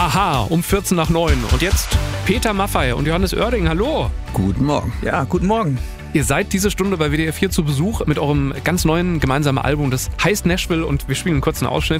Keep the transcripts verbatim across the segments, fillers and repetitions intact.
Aha, um vierzehn nach neun. Und jetzt Peter Maffay und Johannes Oerding. Hallo. Guten Morgen. Ja, guten Morgen. Ihr seid diese Stunde bei W D R vier zu Besuch mit eurem ganz neuen gemeinsamen Album. Das heißt Nashville und wir spielen einen kurzen Ausschnitt.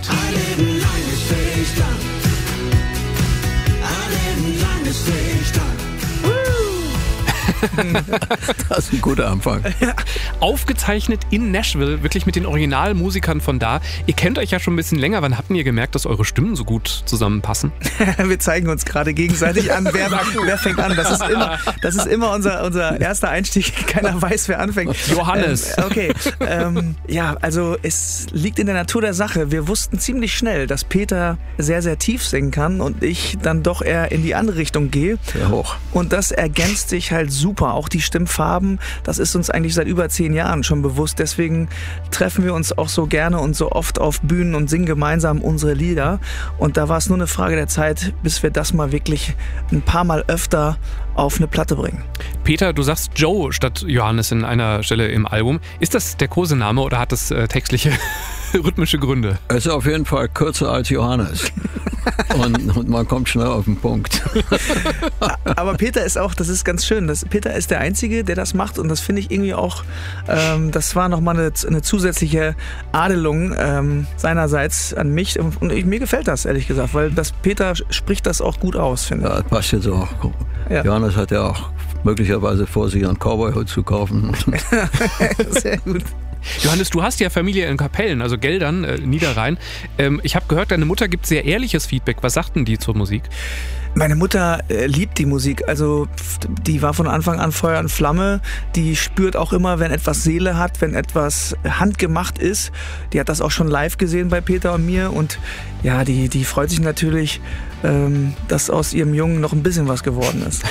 Das ist ein guter Anfang. Aufgezeichnet in Nashville, wirklich mit den Originalmusikern von da. Ihr kennt euch ja schon ein bisschen länger. Wann habt ihr gemerkt, dass eure Stimmen so gut zusammenpassen? Wir zeigen uns gerade gegenseitig an, wer, wer fängt an. Das ist immer, das ist immer unser, unser erster Einstieg. Keiner weiß, wer anfängt. Johannes. Ähm, okay. Ähm, ja, also es liegt in der Natur der Sache. Wir wussten ziemlich schnell, dass Peter sehr, sehr tief singen kann und ich dann doch eher in die andere Richtung gehe. Sehr hoch. Und das ergänzt sich halt super. Auch die Stimmfarben, das ist uns eigentlich seit über zehn Jahren schon bewusst. Deswegen treffen wir uns auch so gerne und so oft auf Bühnen und singen gemeinsam unsere Lieder. Und da war es nur eine Frage der Zeit, bis wir das mal wirklich ein paar Mal öfter auf eine Platte bringen. Peter, du sagst Joe statt Johannes in einer Stelle im Album. Ist das der Kosename oder hat das äh, textliche, rhythmische Gründe? Es ist auf jeden Fall kürzer als Johannes. Und, und man kommt schnell auf den Punkt. Aber Peter ist auch, das ist ganz schön, das, Peter ist der Einzige, der das macht und das finde ich irgendwie auch, ähm, das war nochmal eine, eine zusätzliche Adelung ähm, seinerseits an mich und, und ich, mir gefällt das, ehrlich gesagt, weil das Peter spricht das auch gut aus, finde ich. Ja, das passt jetzt auch. Ja. Johannes hat ja auch möglicherweise vor, sich einen Cowboy-Hut zu kaufen. Sehr gut. Johannes, du hast ja Familie in Kapellen, also Geldern, äh, Niederrhein. Ähm, ich habe gehört, deine Mutter gibt sehr ehrliches Feedback. Was sagten die zur Musik? Meine Mutter äh, liebt die Musik, also die war von Anfang an Feuer und Flamme, die spürt auch immer, wenn etwas Seele hat, wenn etwas handgemacht ist. Die hat das auch schon live gesehen bei Peter und mir und ja, die, die freut sich natürlich, ähm, dass aus ihrem Jungen noch ein bisschen was geworden ist.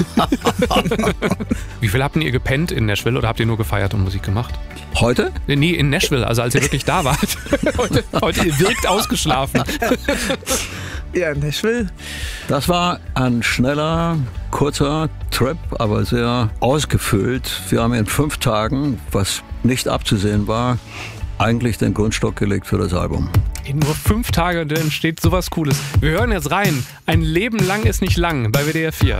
Wie viel habt ihr gepennt in Nashville oder habt ihr nur gefeiert und Musik gemacht? Heute? Nee, in Nashville, also als ihr wirklich da wart. heute, heute ihr wirkt ausgeschlafen. Ja, Nashville. Das war ein schneller, kurzer Trip, aber sehr ausgefüllt. Wir haben in fünf Tagen, was nicht abzusehen war, eigentlich den Grundstock gelegt für das Album. In nur fünf Tagen entsteht sowas Cooles. Wir hören jetzt rein. Ein Leben lang ist nicht lang bei W D R vier.